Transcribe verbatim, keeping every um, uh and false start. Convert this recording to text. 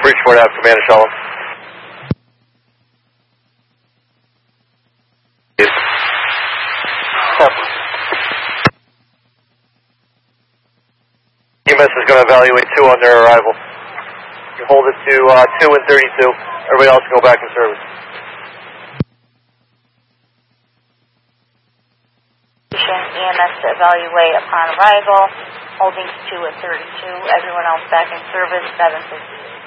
Bridgeport Ave, Commander Shalom. E M S is going to evaluate two on their arrival. You hold it to uh, two and thirty-two. Everybody else go back in service. E M S to evaluate upon arrival, holding two and thirty-two. Everyone else back in service, seven fifty-eight.